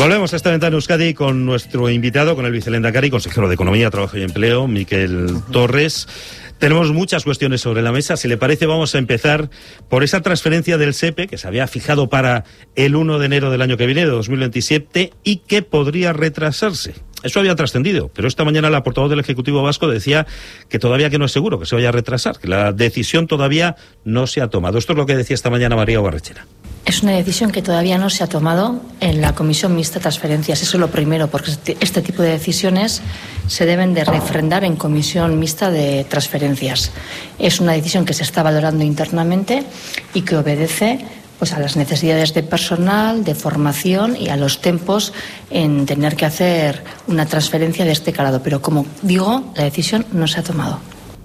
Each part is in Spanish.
Volvemos a esta ventana Euskadi con nuestro invitado, con el vicelehendakari, consejero de Economía, Trabajo y Empleo, Miquel Torres. Tenemos muchas cuestiones sobre la mesa. Si le parece, vamos a empezar por esa transferencia del SEPE que se había fijado para el 1 de enero del año que viene, de 2027, y que podría retrasarse. Eso había trascendido, pero esta mañana la portavoz del Ejecutivo Vasco decía que todavía que no es seguro que se vaya a retrasar, que la decisión todavía no se ha tomado. Esto es lo que decía esta mañana María Barrechera. Es una decisión que todavía no se ha tomado en la Comisión Mixta de Transferencias. Eso es lo primero, porque este tipo de decisiones se deben de refrendar en Comisión Mixta de Transferencias. Es una decisión que se está valorando internamente y que obedece pues a las necesidades de personal, de formación y a los tiempos en tener que hacer una transferencia de este calado. Pero como digo, la decisión no se ha tomado.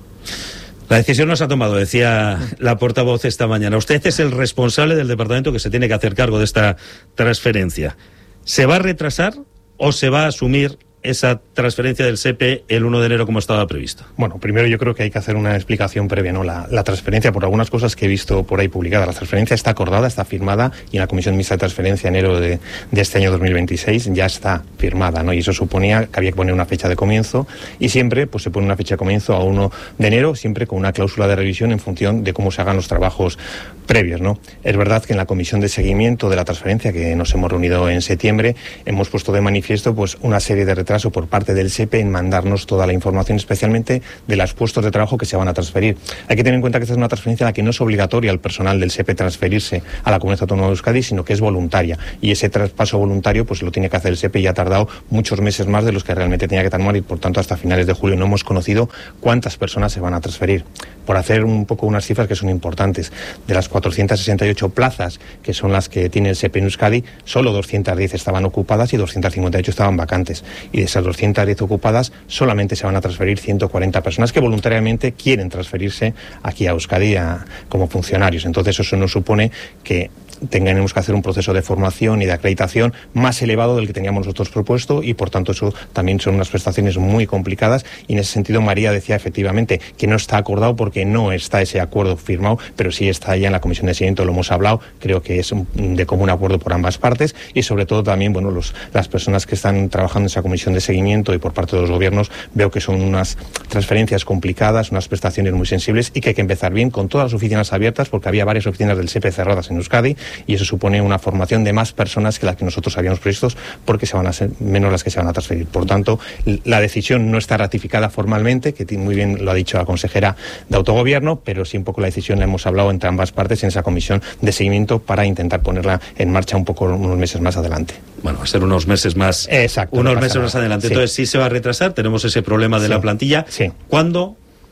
La decisión no se ha tomado, decía la portavoz esta mañana. Usted es el responsable del departamento que se tiene que hacer cargo de esta transferencia. ¿Se va a retrasar o se va a asumir esa transferencia del SEPE el 1 de enero como estaba previsto? Bueno, primero yo creo que hay que hacer una explicación previa, ¿no? La transferencia, por algunas cosas que he visto por ahí publicadas, la transferencia está acordada, está firmada, y en la Comisión Mixta de Transferencia enero de este año 2026 ya está firmada, ¿no? Y eso suponía que había que poner una fecha de comienzo, y siempre pues se pone una fecha de comienzo a 1 de enero, siempre con una cláusula de revisión en función de cómo se hagan los trabajos previos, ¿no? Es verdad que en la comisión de seguimiento de la transferencia, que nos hemos reunido en septiembre, hemos puesto de manifiesto pues una serie de retrasos por parte del SEPE en mandarnos toda la información, especialmente de los puestos de trabajo que se van a transferir. Hay que tener en cuenta que esta es una transferencia en la que no es obligatoria al personal del SEPE transferirse a la Comunidad Autónoma de Euskadi, sino que es voluntaria, y ese traspaso voluntario pues lo tiene que hacer el SEPE, y ha tardado muchos meses más de los que realmente tenía que tomar, y por tanto hasta finales de julio no hemos conocido cuántas personas se van a transferir. Por hacer un poco unas cifras que son importantes, de las 468 plazas que son las que tiene el SEPE en Euskadi, solo 210 estaban ocupadas y 258 estaban vacantes, y de esas 210 ocupadas solamente se van a transferir 140 personas que voluntariamente quieren transferirse aquí a Euskadi como funcionarios. Entonces eso nos supone que tengamos que hacer un proceso de formación y de acreditación más elevado del que teníamos nosotros propuesto, y por tanto eso también son unas prestaciones muy complicadas, y en ese sentido María decía efectivamente que no está acordado porque no está ese acuerdo firmado, pero sí está ya en la comisión de seguimiento, lo hemos hablado, creo que es de común acuerdo por ambas partes, y sobre todo también bueno las personas que están trabajando en esa comisión de seguimiento y por parte de los gobiernos, veo que son unas transferencias complicadas, unas prestaciones muy sensibles, y que hay que empezar bien con todas las oficinas abiertas, porque había varias oficinas del SEPE cerradas en Euskadi, y eso supone una formación de más personas que las que nosotros habíamos previsto, porque se van a ser menos las que se van a transferir. Por tanto, la decisión no está ratificada formalmente, que muy bien lo ha dicho la consejera de Autogobierno, pero sí un poco la decisión la hemos hablado entre ambas partes en esa comisión de seguimiento para intentar ponerla en marcha un poco unos meses más adelante. Bueno, va a ser unos meses más. Exacto. Unos meses más adelante. Sí. Entonces sí se va a retrasar, tenemos ese problema de la plantilla. Sí. ¿Cuándo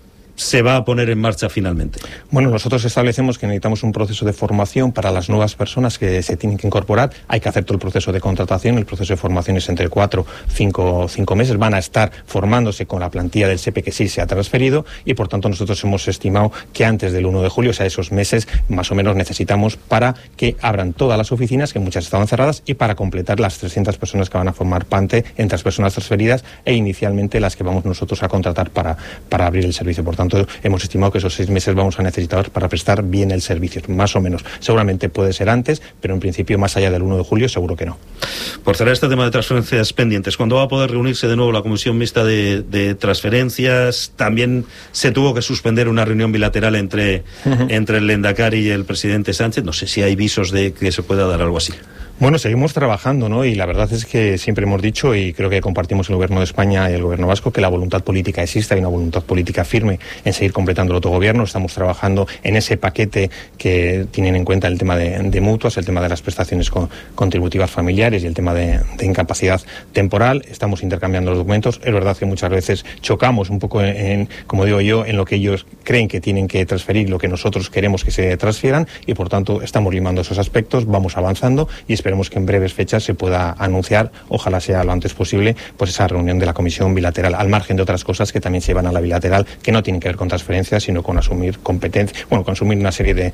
se va a poner en marcha finalmente? Bueno, nosotros establecemos que necesitamos un proceso de formación para las nuevas personas que se tienen que incorporar. Hay que hacer todo el proceso de contratación. El proceso de formación es entre 4 o 5 meses. Van a estar formándose con la plantilla del SEPE que sí se ha transferido, y por tanto nosotros hemos estimado que antes del 1 de julio, o sea, esos meses más o menos necesitamos para que abran todas las oficinas, que muchas estaban cerradas, y para completar las 300 personas que van a formar parte entre las personas transferidas e inicialmente las que vamos nosotros a contratar para abrir el servicio. Por tanto, hemos estimado que esos 6 meses vamos a necesitar para prestar bien el servicio, más o menos. Seguramente puede ser antes, pero en principio más allá del 1 de julio seguro que no. Por cerrar este tema de transferencias pendientes, ¿cuándo va a poder reunirse de nuevo la Comisión Mixta de Transferencias? También se tuvo que suspender una reunión bilateral entre el Lehendakari y el presidente Sánchez. No sé si hay visos de que se pueda dar algo así. Bueno, seguimos trabajando, ¿no? Y la verdad es que siempre hemos dicho, y creo que compartimos el Gobierno de España y el Gobierno vasco, que la voluntad política existe, hay una voluntad política firme en seguir completando el autogobierno. Estamos trabajando en ese paquete que tienen en cuenta el tema de mutuas, el tema de las prestaciones contributivas familiares y el tema de incapacidad temporal. Estamos intercambiando los documentos. Es verdad que muchas veces chocamos un poco como digo yo, en lo que ellos creen que tienen que transferir, lo que nosotros queremos que se transfieran, y por tanto estamos limando esos aspectos, vamos avanzando, y esperemos que en breves fechas se pueda anunciar, ojalá sea lo antes posible, pues esa reunión de la comisión bilateral, al margen de otras cosas que también se llevan a la bilateral, que no tienen que ver con transferencias, sino con asumir competencia, con asumir una serie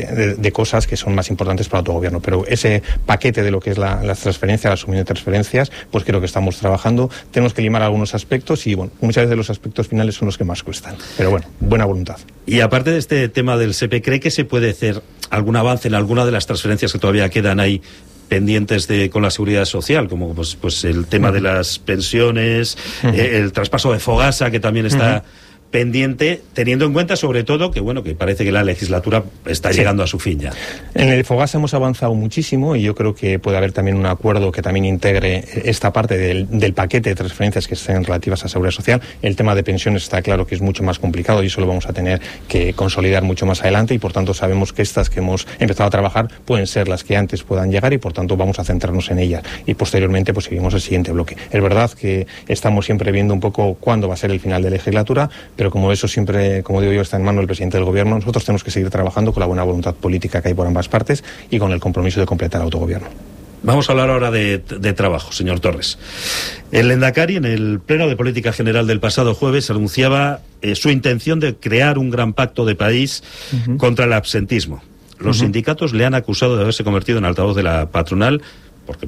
de cosas que son más importantes para el autogobierno. Pero ese paquete de lo que es las transferencias, la asumición de transferencias, pues creo que estamos trabajando. Tenemos que limar algunos aspectos, y bueno, muchas veces los aspectos finales son los que más cuestan. Pero bueno, buena voluntad. Y aparte de este tema del SEPE, ¿cree que se puede hacer algún avance en alguna de las transferencias que todavía quedan ahí pendientes con la Seguridad Social, como pues el tema de las pensiones, el traspaso de Fogasa, que también está pendiente, teniendo en cuenta sobre todo que que parece que la legislatura está llegando a su fin ya. En el Fogasa hemos avanzado muchísimo y yo creo que puede haber también un acuerdo que también integre esta parte del paquete de transferencias que estén relativas a Seguridad Social. El tema de pensiones está claro que es mucho más complicado y eso lo vamos a tener que consolidar mucho más adelante y por tanto sabemos que estas que hemos empezado a trabajar pueden ser las que antes puedan llegar y por tanto vamos a centrarnos en ellas y posteriormente pues seguimos el siguiente bloque. Es verdad que estamos siempre viendo un poco cuándo va a ser el final de legislatura, pero como eso siempre, como digo yo, está en manos del presidente del Gobierno, nosotros tenemos que seguir trabajando con la buena voluntad política que hay por ambas partes y con el compromiso de completar el autogobierno. Vamos a hablar ahora de trabajo, señor Torres. El Lehendakari, en el Pleno de Política General del pasado jueves, anunciaba su intención de crear un gran pacto de país contra el absentismo. Los sindicatos le han acusado de haberse convertido en altavoz de la patronal, porque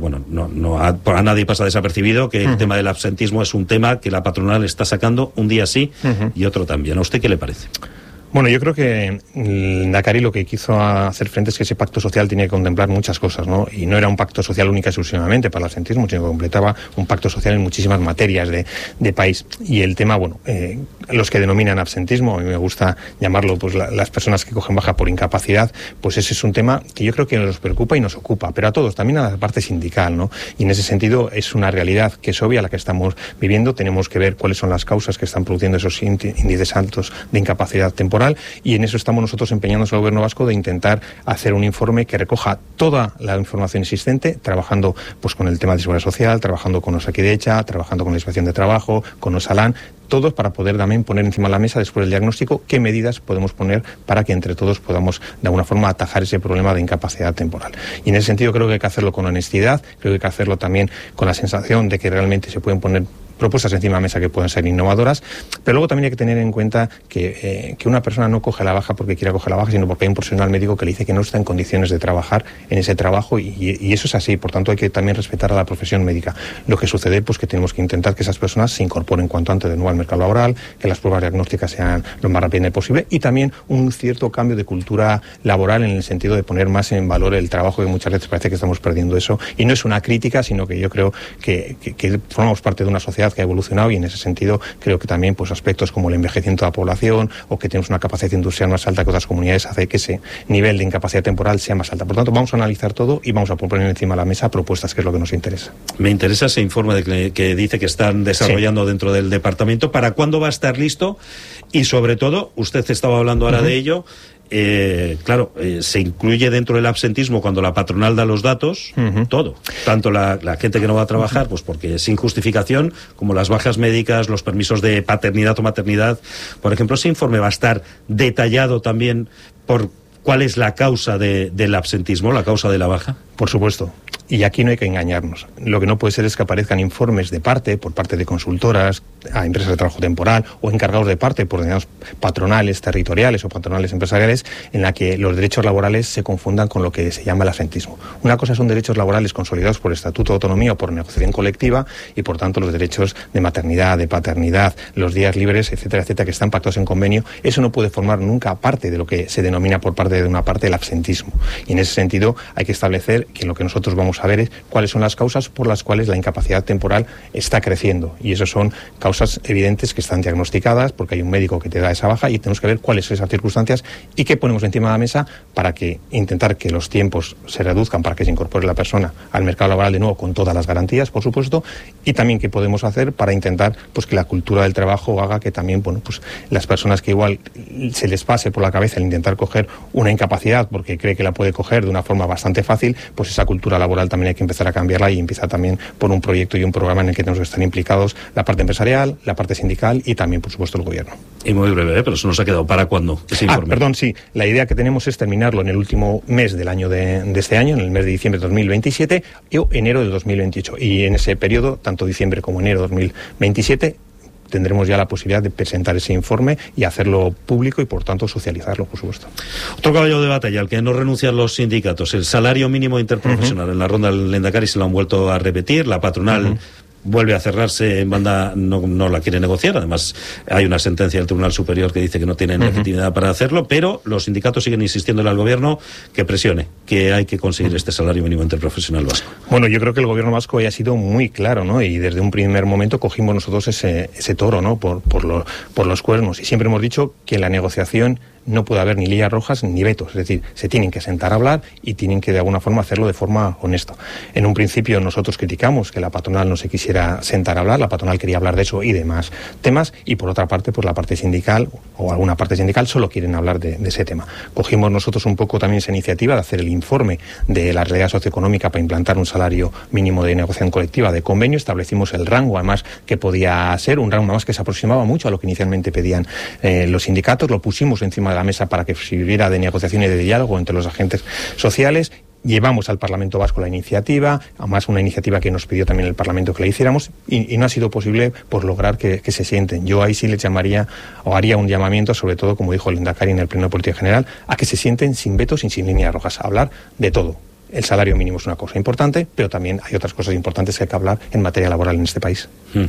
a nadie pasa desapercibido que el tema del absentismo es un tema que la patronal está sacando un día sí y otro también. ¿A usted qué le parece? Bueno, yo creo que Lehendakari lo que quiso hacer frente es que ese pacto social tiene que contemplar muchas cosas, ¿no? Y no era un pacto social única y exclusivamente para el absentismo, sino que completaba un pacto social en muchísimas materias de país. Y el tema, los que denominan absentismo, a mí me gusta llamarlo, pues las personas que cogen baja por incapacidad, pues ese es un tema que yo creo que nos preocupa y nos ocupa, pero a todos, también a la parte sindical, ¿no? Y en ese sentido es una realidad que es obvia la que estamos viviendo. Tenemos que ver cuáles son las causas que están produciendo esos índices altos de incapacidad temporal. Y en eso estamos nosotros empeñándonos al Gobierno vasco de intentar hacer un informe que recoja toda la información existente, trabajando pues con el tema de seguridad social, trabajando con Osakidetza, trabajando con la Inspección de Trabajo, con Osalan, todos para poder también poner encima de la mesa después del diagnóstico qué medidas podemos poner para que entre todos podamos de alguna forma atajar ese problema de incapacidad temporal. Y en ese sentido creo que hay que hacerlo con honestidad, creo que hay que hacerlo también con la sensación de que realmente se pueden poner propuestas encima de la mesa que pueden ser innovadoras, pero luego también hay que tener en cuenta que una persona no coge la baja porque quiera coger la baja, sino porque hay un profesional médico que le dice que no está en condiciones de trabajar en ese trabajo y eso es así, por tanto hay que también respetar a la profesión médica. Lo que sucede pues que tenemos que intentar que esas personas se incorporen cuanto antes de nuevo al mercado laboral, que las pruebas diagnósticas sean lo más rápidamente posible y también un cierto cambio de cultura laboral en el sentido de poner más en valor el trabajo, que muchas veces parece que estamos perdiendo eso y no es una crítica, sino que yo creo que formamos parte de una sociedad que ha evolucionado y en ese sentido creo que también pues aspectos como el envejecimiento de la población o que tenemos una capacidad industrial más alta que otras comunidades hace que ese nivel de incapacidad temporal sea más alta. Por tanto, vamos a analizar todo y vamos a poner encima de la mesa propuestas, que es lo que nos interesa. Me interesa ese informe que dice que están desarrollando dentro del departamento. ¿Para cuándo va a estar listo? Y sobre todo, usted estaba hablando ahora de ello, se incluye dentro del absentismo cuando la patronal da los datos, todo. Tanto la gente que no va a trabajar, pues porque sin justificación, como las bajas médicas, los permisos de paternidad o maternidad. Por ejemplo, ese informe va a estar detallado también por cuál es la causa del absentismo, la causa de la baja. Por supuesto. Y aquí no hay que engañarnos. Lo que no puede ser es que aparezcan informes por parte de consultoras, a empresas de trabajo temporal o encargados de parte por determinados patronales territoriales o patronales empresariales en la que los derechos laborales se confundan con lo que se llama el absentismo. Una cosa son derechos laborales consolidados por Estatuto de Autonomía o por negociación colectiva y por tanto los derechos de maternidad, de paternidad, los días libres, etcétera, etcétera, que están pactados en convenio. Eso no puede formar nunca parte de lo que se denomina por parte de una parte el absentismo. Y en ese sentido hay que establecer que lo que nosotros vamos a ver es cuáles son las causas por las cuales la incapacidad temporal está creciendo. Y eso son causas evidentes que están diagnosticadas porque hay un médico que te da esa baja y tenemos que ver cuáles son esas circunstancias y qué ponemos encima de la mesa para que intentar que los tiempos se reduzcan, para que se incorpore la persona al mercado laboral de nuevo con todas las garantías, por supuesto, y también qué podemos hacer para intentar pues que la cultura del trabajo haga que también pues las personas que igual se les pase por la cabeza el intentar coger una incapacidad porque cree que la puede coger de una forma bastante fácil, pues esa cultura laboral también hay que empezar a cambiarla y empieza también por un proyecto y un programa en el que tenemos que estar implicados la parte empresarial, la parte sindical y también, por supuesto, el gobierno. Y muy breve, pero eso nos ha quedado. ¿Para cuándo ese informe? Perdón, sí. La idea que tenemos es terminarlo en el último mes del año de este año, en el mes de diciembre de 2027 o enero de 2028. Y en ese periodo, tanto diciembre como enero de 2027, tendremos ya la posibilidad de presentar ese informe y hacerlo público y, por tanto, socializarlo, por supuesto. Otro caballo de batalla, al que no renuncian los sindicatos, el salario mínimo interprofesional. En la ronda del Lehendakari se lo han vuelto a repetir. La patronal vuelve a cerrarse en banda, no la quiere negociar. Además, hay una sentencia del Tribunal Superior que dice que no tienen legitimidad para hacerlo, pero los sindicatos siguen insistiéndole al gobierno que presione, que hay que conseguir este salario mínimo interprofesional vasco. Bueno, yo creo que el gobierno vasco ya ha sido muy claro, ¿no? Y desde un primer momento cogimos nosotros ese toro, ¿no? Por los cuernos. Y siempre hemos dicho que la negociación no puede haber ni líneas rojas ni vetos, es decir, se tienen que sentar a hablar y tienen que de alguna forma hacerlo de forma honesta. En un principio nosotros criticamos que la patronal no se quisiera sentar a hablar, la patronal quería hablar de eso y demás temas, y por otra parte, pues la parte sindical o alguna parte sindical solo quieren hablar de ese tema. Cogimos nosotros un poco también esa iniciativa de hacer el informe de la realidad socioeconómica para implantar un salario mínimo de negociación colectiva de convenio, establecimos el rango además que podía ser, un rango más que se aproximaba mucho a lo que inicialmente pedían los sindicatos, lo pusimos encima de la mesa para que sirviera de negociación y de diálogo entre los agentes sociales. Llevamos al Parlamento Vasco la iniciativa, además una iniciativa que nos pidió también el Parlamento que la hiciéramos, y no ha sido posible por lograr que se sienten. Yo ahí sí les llamaría, o haría un llamamiento, sobre todo, como dijo el Lehendakari en el Pleno de Política General, a que se sienten sin vetos y sin líneas rojas, a hablar de todo. El salario mínimo es una cosa importante, pero también hay otras cosas importantes que hay que hablar en materia laboral en este país.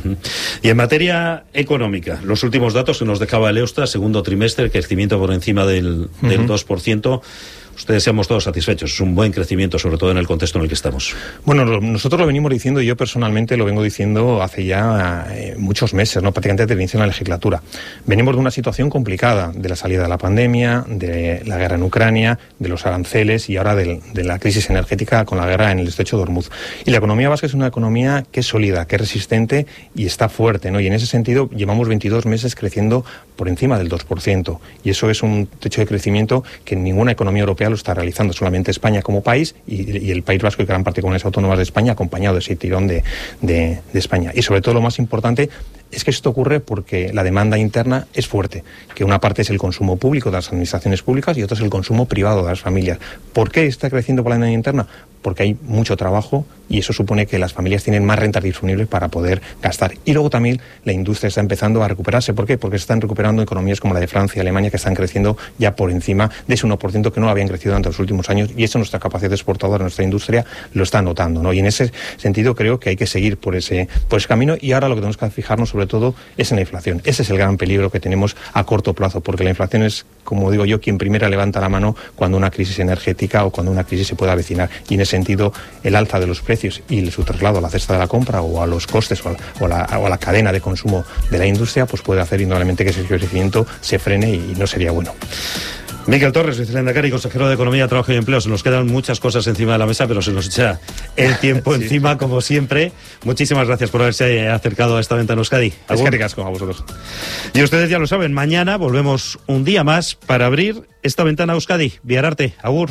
Y en materia económica, los últimos datos que nos dejaba el Eustat, segundo trimestre, crecimiento por encima del 2%. Ustedes seamos todos satisfechos. Es un buen crecimiento, sobre todo en el contexto en el que estamos. Bueno, nosotros lo venimos diciendo, y yo personalmente lo vengo diciendo hace ya muchos meses, ¿no? Prácticamente desde el inicio de la legislatura. Venimos de una situación complicada, de la salida de la pandemia, de la guerra en Ucrania, de los aranceles y ahora de la crisis energética con la guerra en el estrecho de Hormuz. Y la economía vasca es una economía que es sólida, que es resistente y está fuerte, ¿no? Y en ese sentido llevamos 22 meses creciendo por encima del 2%. Y eso es un techo de crecimiento que ninguna economía europea lo está realizando, solamente España como país y el País Vasco y gran parte de comunidades autónomas de España, acompañado de ese tirón de España. Y sobre todo lo más importante es que esto ocurre porque la demanda interna es fuerte, que una parte es el consumo público de las administraciones públicas y otra es el consumo privado de las familias. ¿Por qué está creciendo por la demanda interna? Porque hay mucho trabajo y eso supone que las familias tienen más rentas disponibles para poder gastar. Y luego también la industria está empezando a recuperarse. ¿Por qué? Porque se están recuperando economías como la de Francia y Alemania, que están creciendo ya por encima de ese 1% que no habían crecido durante los últimos años, y eso nuestra capacidad exportadora, nuestra industria lo está notando, ¿no? Y en ese sentido creo que hay que seguir por ese camino, y ahora lo que tenemos que fijarnos sobre todo es en la inflación. Ese es el gran peligro que tenemos a corto plazo, porque la inflación es, como digo yo, quien primero levanta la mano cuando una crisis energética o cuando una crisis se puede avecinar. Y en ese sentido, el alza de los precios y su traslado a la cesta de la compra o a los costes o a la cadena de consumo de la industria, pues puede hacer indudablemente que ese crecimiento se frene y no sería bueno. Miquel Torres, vicelehendakari, consejero de Economía, Trabajo y Empleo. Se nos quedan muchas cosas encima de la mesa, pero se nos echa el tiempo encima, como siempre. Muchísimas gracias por haberse acercado a esta ventana Euskadi. Es que ricasco a vosotros. Y ustedes ya lo saben, mañana volvemos un día más para abrir esta ventana Euskadi. Biararte, agur.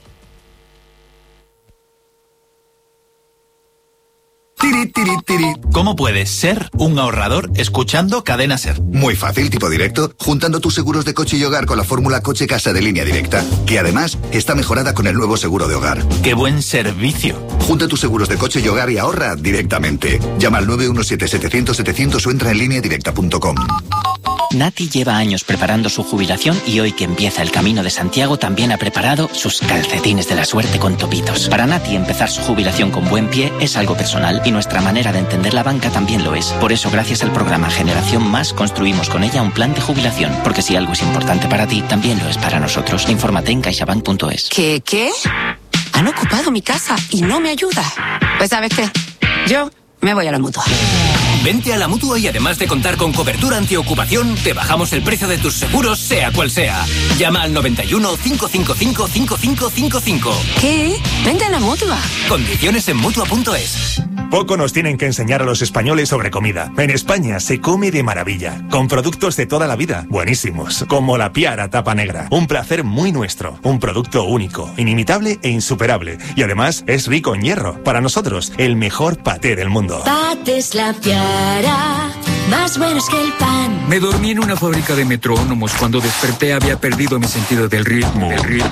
¿Cómo puedes ser un ahorrador escuchando Cadena Ser? Muy fácil, tipo directo, juntando tus seguros de coche y hogar con la fórmula Coche-Casa de Línea Directa, que además está mejorada con el nuevo seguro de hogar. ¡Qué buen servicio! Junta tus seguros de coche y hogar y ahorra directamente. Llama al 917-700-700 o entra en lineadirecta.com. Nati lleva años preparando su jubilación y hoy que empieza el Camino de Santiago también ha preparado sus calcetines de la suerte con topitos. Para Nati empezar su jubilación con buen pie es algo personal y nuestra manera de entender la banca también lo es. Por eso, gracias al programa Generación Más, construimos con ella un plan de jubilación. Porque si algo es importante para ti, también lo es para nosotros. Infórmate en caixabank.es. ¿Qué? Han ocupado mi casa y no me ayuda. Pues ¿sabes qué? Yo me voy a la Mutua. Vente a la Mutua y además de contar con cobertura antiocupación, te bajamos el precio de tus seguros, sea cual sea. Llama al 91 555 5555. ¿Qué? Vente a la Mutua. Condiciones en Mutua.es. Poco nos tienen que enseñar a los españoles sobre comida. En España se come de maravilla, con productos de toda la vida, buenísimos, como la Piara Tapa Negra. Un placer muy nuestro, un producto único, inimitable e insuperable. Y además es rico en hierro. Para nosotros, el mejor paté del mundo. Patés La Piara, más buenos que el pan. Me dormí en una fábrica de metrónomos. Cuando desperté había perdido mi sentido del ritmo.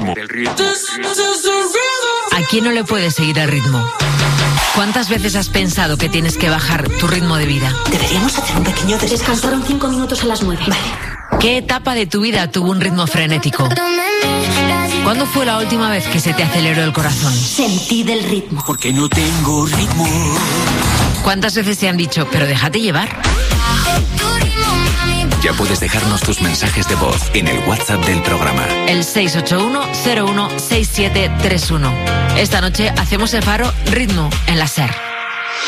¿A quién no le puede seguir el ritmo? ¿Cuántas veces has pensado que tienes que bajar tu ritmo de vida? Deberíamos hacer un pequeño descanso. Descansaron 5 minutos a las 9. Vale. ¿Qué etapa de tu vida tuvo un ritmo frenético? ¿Cuándo fue la última vez que se te aceleró el corazón? Sentí del ritmo. Porque no tengo ritmo. ¿Cuántas veces te han dicho, pero déjate llevar? Ya puedes dejarnos tus mensajes de voz en el WhatsApp del programa. El 681-016731. Esta noche hacemos el faro Ritmo en la SER.